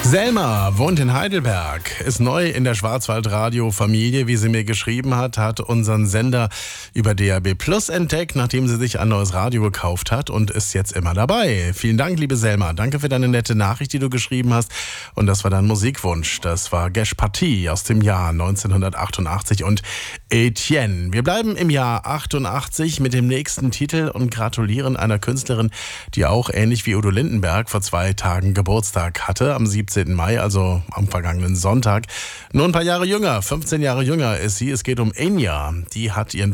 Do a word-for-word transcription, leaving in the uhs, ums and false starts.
Selma wohnt in Heidelberg, ist neu in der Schwarzwaldradio-Familie, wie sie mir geschrieben hat, hat unseren Sender über D A B Plus entdeckt, nachdem sie sich ein neues Radio gekauft hat und ist jetzt immer dabei. Vielen Dank, liebe Selma. Danke für deine nette Nachricht, die du geschrieben hast. Und das war dein Musikwunsch. Das war Gesh Party aus dem Jahr neunzehnhundertachtundachtzig und Etienne. Wir bleiben im Jahr achtundachtzig mit dem nächsten Titel und gratulieren einer Künstlerin, die auch ähnlich wie Udo Lindenberg vor zwei Tagen Geburtstag hatte, am siebzehnten Mai, also am vergangenen Sonntag. Nur ein paar Jahre jünger, fünfzehn Jahre jünger ist sie. Es geht um Enya. Die hat ihren